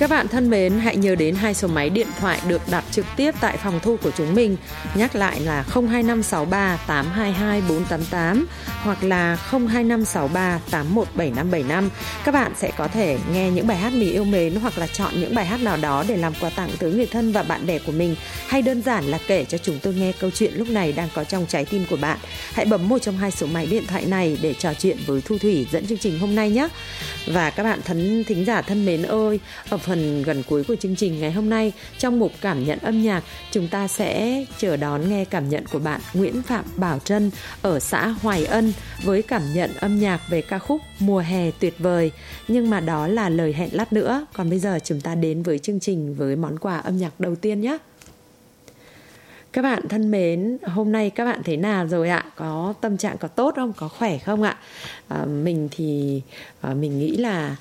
Các bạn thân mến, hãy nhớ đến 2 số máy điện thoại được đặt trực tiếp tại phòng thu của chúng mình. Nhắc lại là 02563 822 488 hoặc là 02563 817575. Các bạn sẽ có thể nghe những bài hát mình yêu mến hoặc là chọn những bài hát nào đó để làm quà tặng tới người thân và bạn bè của mình, hay đơn giản là kể cho chúng tôi nghe câu chuyện lúc này đang có trong trái tim của bạn. Hãy bấm một trong 2 số máy điện thoại này để trò chuyện với Thu Thủy dẫn chương trình hôm nay nhé. Và các bạn thính giả thân mến ơi, ở phần gần cuối của chương trình ngày hôm nay, trong mục cảm nhận âm nhạc, chúng ta sẽ chờ đón nghe cảm nhận của bạn Nguyễn Phạm Bảo Trân ở xã Hoài Ân với cảm nhận âm nhạc về ca khúc Mùa hè tuyệt vời. Nhưng mà đó là lời hẹn lát nữa. Còn bây giờ chúng ta đến với chương trình với món quà âm nhạc đầu tiên nhé. Các bạn thân mến, hôm nay các bạn thế nào rồi ạ? Có tâm trạng có tốt không? Có khỏe không ạ? Mình thì mình nghĩ là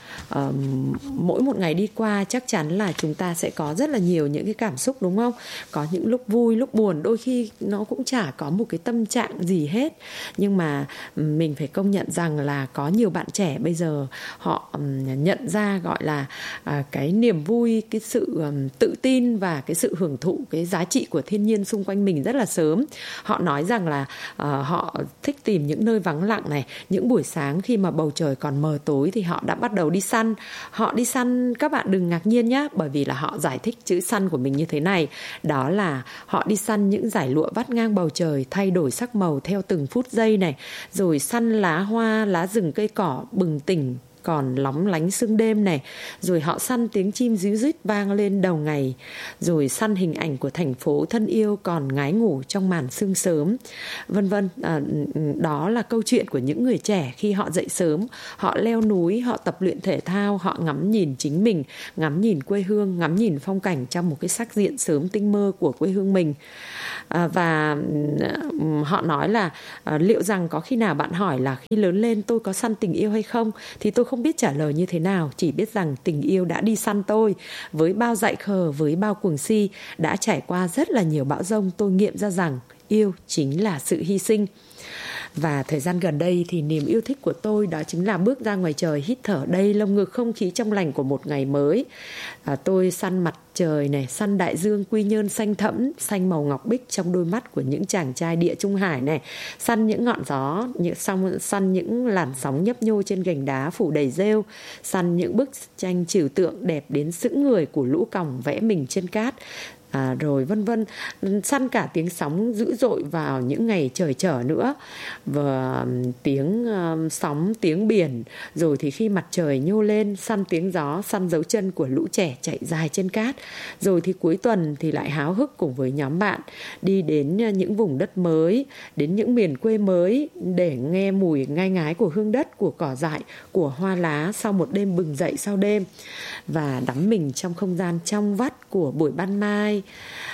mỗi một ngày đi qua chắc chắn là chúng ta sẽ có rất là nhiều những cái cảm xúc, đúng không? Có những lúc vui, lúc buồn, đôi khi nó cũng chả có một cái tâm trạng gì hết. Nhưng mà mình phải công nhận rằng là có nhiều bạn trẻ bây giờ họ nhận ra gọi là cái niềm vui, cái sự tự tin và cái sự hưởng thụ cái giá trị của thiên nhiên xung quanh mình rất là sớm. Họ nói rằng là họ thích tìm những nơi vắng lặng này, những buổi sáng khi mà bầu trời còn mờ tối thì họ đã bắt đầu đi săn. Họ đi săn, các bạn đừng ngạc nhiên nhé, bởi vì là họ giải thích chữ săn của mình như thế này. Đó là họ đi săn những dải lụa vắt ngang bầu trời, thay đổi sắc màu theo từng phút giây này, rồi săn lá hoa, lá rừng cây cỏ bừng tỉnh còn lóng lánh sương đêm này, rồi họ săn tiếng chim ríu rít vang lên đầu ngày, rồi săn hình ảnh của thành phố thân yêu còn ngái ngủ trong màn sương sớm, vân vân. Đó là câu chuyện của những người trẻ khi họ dậy sớm, họ leo núi, họ tập luyện thể thao, họ ngắm nhìn chính mình, ngắm nhìn quê hương, ngắm nhìn phong cảnh trong một cái sắc diện sớm tinh mơ của quê hương mình. Và họ nói là liệu rằng có khi nào bạn hỏi là khi lớn lên tôi có săn tình yêu hay không, thì tôi không biết trả lời như thế nào, chỉ biết rằng tình yêu đã đi săn tôi. Với bao dại khờ, với bao cuồng si, đã trải qua rất là nhiều bão giông, tôi nghiệm ra rằng yêu chính là sự hy sinh. Và thời gian gần đây thì niềm yêu thích của tôi đó chính là bước ra ngoài trời, hít thở đầy lồng ngực không khí trong lành của một ngày mới. Tôi săn mặt trời này, săn đại dương Quy Nhơn xanh thẫm, xanh màu ngọc bích trong đôi mắt của những chàng trai địa Trung Hải này, săn những ngọn gió, săn những làn sóng nhấp nhô trên gành đá phủ đầy rêu, săn những bức tranh trừu tượng đẹp đến sững người của lũ còng vẽ mình trên cát. Rồi vân vân, săn cả tiếng sóng dữ dội vào những ngày trời trở nữa, và tiếng sóng, tiếng biển. Rồi thì khi mặt trời nhô lên, săn tiếng gió, săn dấu chân của lũ trẻ chạy dài trên cát. Rồi thì cuối tuần thì lại háo hức cùng với nhóm bạn đi đến những vùng đất mới, đến những miền quê mới để nghe mùi ngai ngái của hương đất, của cỏ dại, của hoa lá sau một đêm bừng dậy sau đêm, và đắm mình trong không gian trong vắt của buổi ban mai.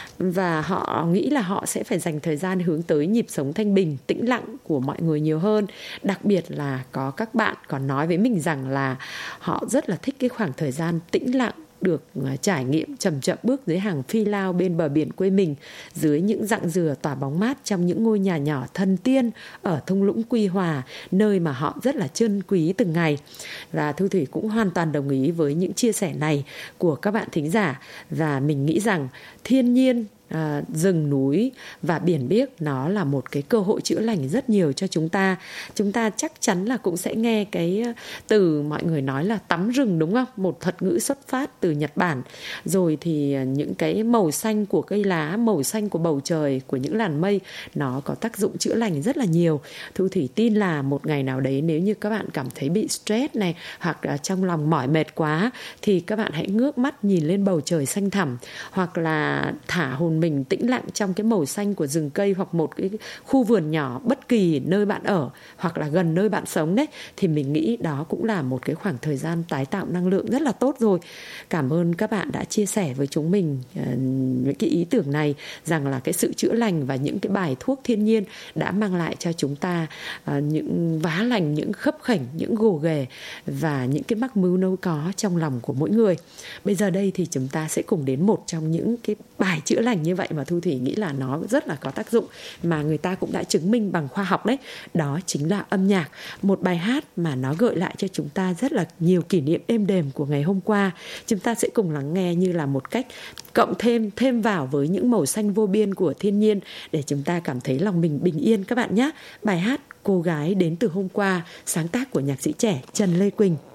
Và họ nghĩ là họ sẽ phải dành thời gian hướng tới nhịp sống thanh bình, tĩnh lặng của mọi người nhiều hơn. Đặc biệt là có các bạn còn nói với mình rằng là họ rất là thích cái khoảng thời gian tĩnh lặng, được trải nghiệm chậm chậm bước dưới hàng phi lao bên bờ biển quê mình, dưới những rặng dừa tỏa bóng mát trong những ngôi nhà nhỏ thần tiên ở thung lũng Quy Hòa, nơi mà họ rất là trân quý từng ngày. Và Thu Thủy cũng hoàn toàn đồng ý với những chia sẻ này của các bạn thính giả. Và mình nghĩ rằng thiên nhiên, rừng núi và biển biếc nó là một cái cơ hội chữa lành rất nhiều cho chúng ta. Chúng ta chắc chắn là cũng sẽ nghe cái từ mọi người nói là tắm rừng, đúng không? Một thuật ngữ xuất phát từ Nhật Bản. Rồi thì những cái màu xanh của cây lá, màu xanh của bầu trời, của những làn mây, nó có tác dụng chữa lành rất là nhiều. Thu Thủy tin là một ngày nào đấy nếu như các bạn cảm thấy bị stress này, hoặc là trong lòng mỏi mệt quá, thì các bạn hãy ngước mắt nhìn lên bầu trời xanh thẳm, hoặc là thả hồn mình tĩnh lặng trong cái màu xanh của rừng cây, hoặc một cái khu vườn nhỏ bất kỳ nơi bạn ở, hoặc là gần nơi bạn sống đấy, thì mình nghĩ đó cũng là một cái khoảng thời gian tái tạo năng lượng rất là tốt rồi. Cảm ơn các bạn đã chia sẻ với chúng mình những cái ý tưởng này, rằng là cái sự chữa lành và những cái bài thuốc thiên nhiên đã mang lại cho chúng ta những vá lành, những khấp khểnh, những gồ ghề và những cái mắc mưu nâu có trong lòng của mỗi người. Bây giờ đây thì chúng ta sẽ cùng đến một trong những cái bài chữa lành như như vậy mà Thu Thủy nghĩ là nó rất là có tác dụng, mà người ta cũng đã chứng minh bằng khoa học đấy. Đó chính là âm nhạc, một bài hát mà nó gợi lại cho chúng ta rất là nhiều kỷ niệm êm đềm của ngày hôm qua. Chúng ta sẽ cùng lắng nghe như là một cách cộng thêm vào với những màu xanh vô biên của thiên nhiên để chúng ta cảm thấy lòng mình bình yên các bạn nhé. Bài hát Cô Gái Đến Từ Hôm Qua, sáng tác của nhạc sĩ trẻ Trần Lê Quỳnh.